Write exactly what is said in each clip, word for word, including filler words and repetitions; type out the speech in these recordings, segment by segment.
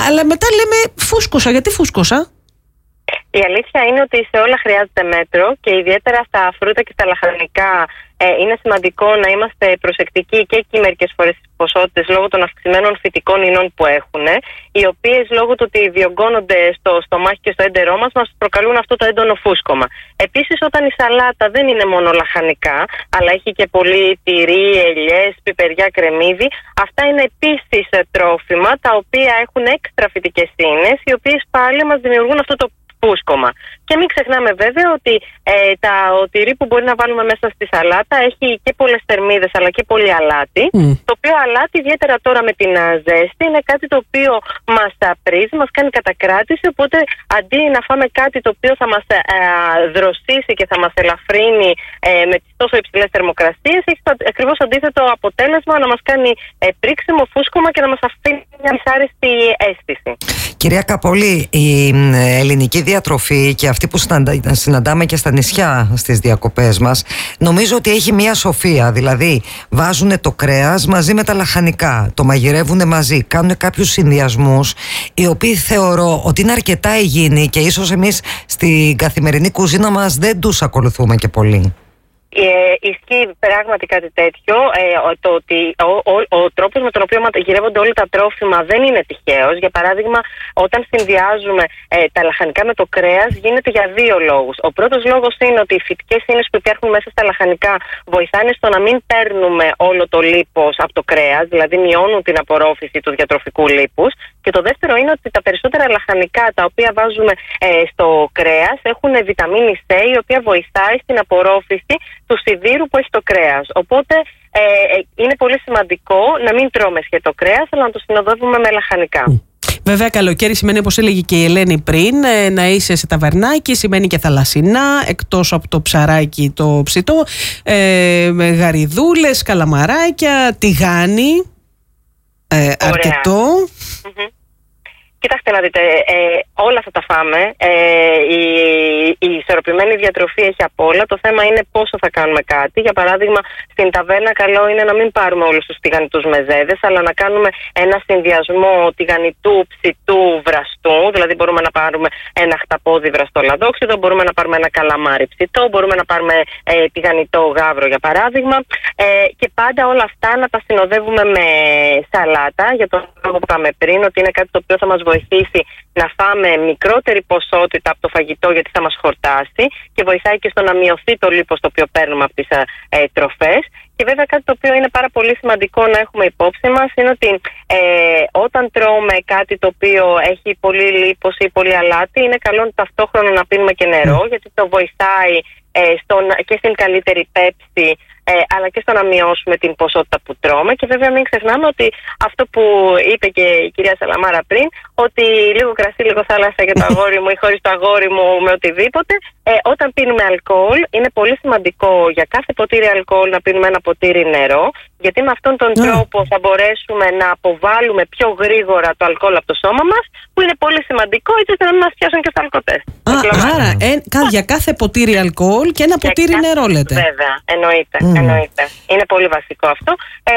αλλά μετά λέμε φούσκωσα. Γιατί φούσκωσα? Η αλήθεια είναι ότι σε όλα χρειάζεται μέτρο και ιδιαίτερα στα φρούτα και στα λαχανικά ε, είναι σημαντικό να είμαστε προσεκτικοί και εκεί μερικές φορές στις ποσότητες λόγω των αυξημένων φυτικών ινών που έχουν, οι οποίες λόγω του ότι διωγγώνονται στο στομάχι και στο έντερό μας μας προκαλούν αυτό το έντονο φούσκωμα. Επίσης, όταν η σαλάτα δεν είναι μόνο λαχανικά, αλλά έχει και πολύ τυρί, ελιές, πιπεριά, κρεμμύδι, αυτά είναι επίσης τρόφιμα τα οποία έχουν έξτρα φυτικές ίνες, οι οποίες πάλι μας δημιουργούν αυτό το φούσκωμα. Και μην ξεχνάμε βέβαια ότι ε, τα, ο τυρί που μπορεί να βάλουμε μέσα στη σαλάτα έχει και πολλές θερμίδες αλλά και πολύ αλάτι. Mm. Το οποίο αλάτι, ιδιαίτερα τώρα με την α, ζέστη, είναι κάτι το οποίο μας απρίζει, μας κάνει κατακράτηση. Οπότε αντί να φάμε κάτι το οποίο θα μας ε, δροσίσει και θα μας ελαφρύνει ε, με τις τόσο υψηλές θερμοκρασίες, έχει το ακριβώς αντίθετο αποτέλεσμα, να μας κάνει ε, πρίξιμο, φούσκωμα και να μας αφήνει μια δυσάρεστη αίσθηση. Κυρία Καπολή, η ελληνική διατροφή και αυτή που συναντάμε και στα νησιά στις διακοπές μας, νομίζω ότι έχει μια σοφία. Δηλαδή βάζουν το κρέας μαζί με τα λαχανικά, το μαγειρεύουν μαζί, κάνουν κάποιους συνδυασμούς οι οποίοι θεωρώ ότι είναι αρκετά υγιεινοί και ίσως εμείς στην καθημερινή κουζίνα μας δεν τους ακολουθούμε και πολύ. Ε, ισχύει πράγματι κάτι τέτοιο. Ε, το ότι ο, ο, ο τρόπος με τον οποίο μαγειρεύονται όλα τα τρόφιμα δεν είναι τυχαίος. Για παράδειγμα, όταν συνδυάζουμε ε, τα λαχανικά με το κρέας, γίνεται για δύο λόγους. Ο πρώτος λόγος είναι ότι οι φυτικές ίνες που υπάρχουν μέσα στα λαχανικά βοηθάνε στο να μην παίρνουμε όλο το λίπος από το κρέας, δηλαδή μειώνουν την απορρόφηση του διατροφικού λίπους. Και το δεύτερο είναι ότι τα περισσότερα λαχανικά τα οποία βάζουμε ε, στο κρέας έχουν βιταμίνη C, η οποία βοηθάει στην απορρόφηση του σιδήρου που έχει το κρέας. Οπότε ε, είναι πολύ σημαντικό να μην τρώμε σχετό κρέας, αλλά να το συνοδεύουμε με λαχανικά. Βέβαια, καλοκαίρι σημαίνει, όπως έλεγε και η Ελένη πριν, να είσαι σε ταβερνάκι, σημαίνει και θαλασσινά, εκτός από το ψαράκι το ψητό, ε, με γαριδούλες, καλαμαράκια, τηγάνι, ε, αρκετό. Mm-hmm. Κοιτάξτε να δείτε, ε, όλα θα τα φάμε. Ε, η, η ισορροπημένη διατροφή έχει απ' όλα. Το θέμα είναι πόσο θα κάνουμε κάτι. Για παράδειγμα, στην ταβέρνα καλό είναι να μην πάρουμε όλους τους τηγανιτούς μεζέδες, αλλά να κάνουμε ένα συνδυασμό τηγανιτού, ψητού, βραστού. Δηλαδή μπορούμε να πάρουμε ένα χταπόδι βραστό λαδόξιδο, μπορούμε να πάρουμε ένα καλαμάρι ψητό, μπορούμε να πάρουμε ε, τηγανιτό γάβρο για παράδειγμα. Ε, και πάντα όλα αυτά να τα συνοδεύουμε με σαλάτα, για τον λόγο που είπαμε πριν, ότι είναι κάτι το οποίο θα μας βοηθήσει να φάμε μικρότερη ποσότητα από το φαγητό, γιατί θα μας χορτάσει και βοηθάει και στο να μειωθεί το λίπος το οποίο παίρνουμε από τις ε, τροφές. Και βέβαια κάτι το οποίο είναι πάρα πολύ σημαντικό να έχουμε υπόψη μας είναι ότι ε, όταν τρώμε κάτι το οποίο έχει πολύ λίπος ή πολύ αλάτι, είναι καλό ταυτόχρονα να πίνουμε και νερό, γιατί το βοηθάει ε, στον, και στην καλύτερη πέψη, Ε, αλλά και στο να μειώσουμε την ποσότητα που τρώμε. Και βέβαια μην ξεχνάμε ότι αυτό που είπε και η κυρία Σαλαμάρα πριν, ότι λίγο κρασί, λίγο θάλασσα για το αγόρι μου ή χωρίς το αγόρι μου με οτιδήποτε, ε, όταν πίνουμε αλκοόλ είναι πολύ σημαντικό για κάθε ποτήρι αλκοόλ να πίνουμε ένα ποτήρι νερό, γιατί με αυτόν τον τρόπο θα μπορέσουμε να αποβάλουμε πιο γρήγορα το αλκοόλ από το σώμα μας, που είναι πολύ σημαντικό έτσι ώστε να μην μας πιάσουν και στα αλκοτές. Άρα ε, για κάθε ποτήρι αλκοόλ και ένα για ποτήρι κάθε... νερό λέτε. Βέβαια, εννοείται. Mm. Εννοείται. Είναι πολύ βασικό αυτό. Ε,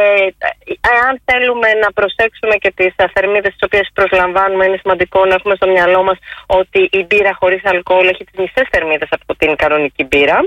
αν θέλουμε να προσέξουμε και τις θερμίδες τις οποίες προσλαμβάνουμε, είναι σημαντικό να έχουμε στο μυαλό μας ότι η μπύρα χωρίς αλκοόλ έχει τις μισές θερμίδες από την κανονική μπύρα.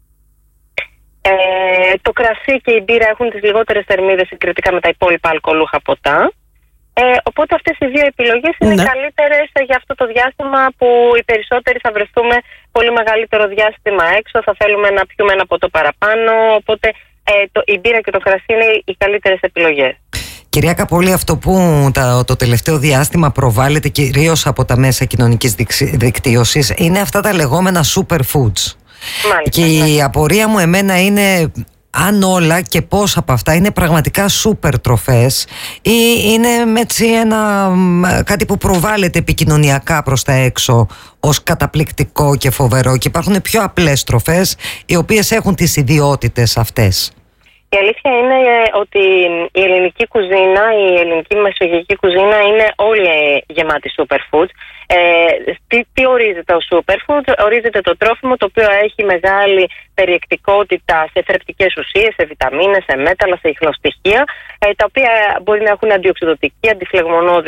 Ε, το κρασί και η μπύρα έχουν τις λιγότερες θερμίδες συγκριτικά με τα υπόλοιπα αλκοολούχα ποτά. Ε, οπότε αυτές οι δύο επιλογές είναι ναι. καλύτερες για αυτό το διάστημα που οι περισσότεροι θα βρεθούμε πολύ μεγαλύτερο διάστημα έξω, θα θέλουμε να πιούμε ένα ποτό παραπάνω, οπότε ε, το, η μπύρα και το κρασί είναι οι καλύτερες επιλογές. Κυρία Καπολή, αυτό που τα, το τελευταίο διάστημα προβάλλεται κυρίως από τα μέσα κοινωνικής δικτύωσης είναι αυτά τα λεγόμενα superfoods. Μάλιστα, και ναι. η απορία μου εμένα είναι αν όλα και πώς από αυτά είναι πραγματικά σούπερ τροφές ή είναι έτσι ένα, κάτι που προβάλλεται επικοινωνιακά προς τα έξω ως καταπληκτικό και φοβερό, και υπάρχουν πιο απλές τροφές οι οποίες έχουν τις ιδιότητες αυτές. Η αλήθεια είναι ότι η ελληνική κουζίνα, η ελληνική μεσογειακή κουζίνα είναι όλη γεμάτη superfoods. Ε, τι, τι ορίζεται ο superfood? Ορίζεται το τρόφιμο το οποίο έχει μεγάλη περιεκτικότητα σε θρεπτικές ουσίες, σε βιταμίνες, σε μέταλλα, σε ιχνοστοιχεία, ε, τα οποία μπορεί να έχουν αντιοξυδοτική, αντιφλεγμονώδη